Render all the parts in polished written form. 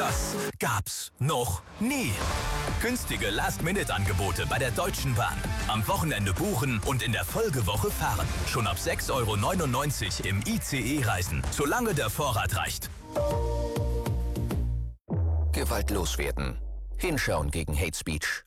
Das gab's noch nie. Günstige Last-Minute-Angebote bei der Deutschen Bahn. Am Wochenende buchen und in der Folgewoche fahren. Schon ab 6,99 € im ICE reisen, solange der Vorrat reicht. Gewalt loswerden. Hinschauen gegen Hate Speech.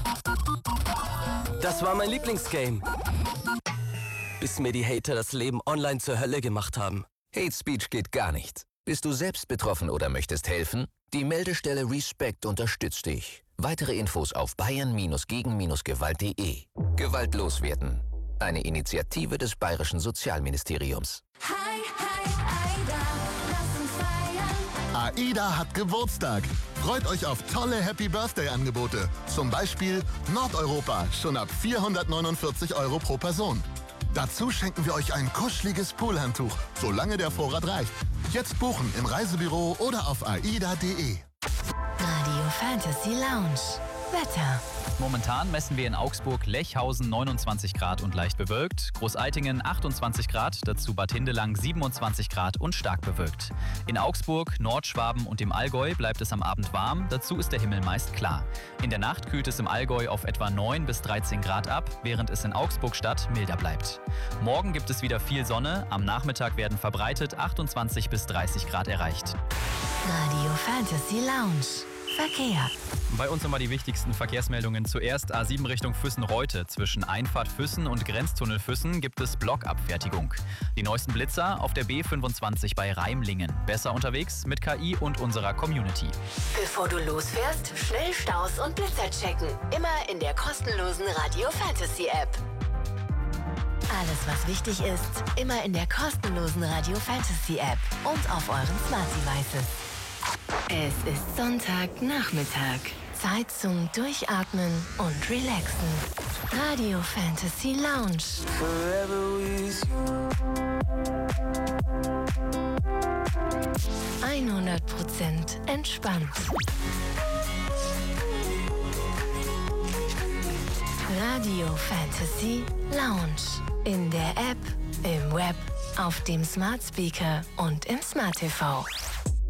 Das war mein Lieblingsgame. Bis mir die Hater das Leben online zur Hölle gemacht haben. Hate Speech geht gar nicht. Bist du selbst betroffen oder möchtest helfen? Die Meldestelle Respect unterstützt dich. Weitere Infos auf bayern-gegen-gewalt.de. Gewalt loswerden. Eine Initiative des Bayerischen Sozialministeriums. Hi, Aida, lass uns feiern. AIDA hat Geburtstag. Freut euch auf tolle Happy-Birthday-Angebote. Zum Beispiel Nordeuropa, schon ab 449 € pro Person. Dazu schenken wir euch ein kuscheliges Poolhandtuch, solange der Vorrat reicht. Jetzt buchen im Reisebüro oder auf aida.de. Radio Fantasy Lounge. Wetter. Momentan messen wir in Augsburg Lechhausen 29 Grad und leicht bewölkt, Großaitingen 28 Grad, dazu Bad Hindelang 27 Grad und stark bewölkt. In Augsburg, Nordschwaben und im Allgäu bleibt es am Abend warm, dazu ist der Himmel meist klar. In der Nacht kühlt es im Allgäu auf etwa 9 bis 13 Grad ab, während es in Augsburg-Stadt milder bleibt. Morgen gibt es wieder viel Sonne, am Nachmittag werden verbreitet 28 bis 30 Grad erreicht. Radio Fantasy Lounge. Verkehr. Bei uns nochmal die wichtigsten Verkehrsmeldungen. Zuerst A7 Richtung Füssen-Reute. Zwischen Einfahrt Füssen und Grenztunnel Füssen gibt es Blockabfertigung. Die neuesten Blitzer auf der B25 bei Reimlingen. Besser unterwegs mit KI und unserer Community. Bevor du losfährst, schnell Staus und Blitzer checken. Immer in der kostenlosen Radio Fantasy App. Alles, was wichtig ist, immer in der kostenlosen Radio Fantasy App und auf euren Smart Devices. Es ist Sonntagnachmittag. Zeit zum Durchatmen und Relaxen. Radio Fantasy Lounge. 100% entspannt. Radio Fantasy Lounge. In der App, im Web, auf dem Smart Speaker und im Smart TV.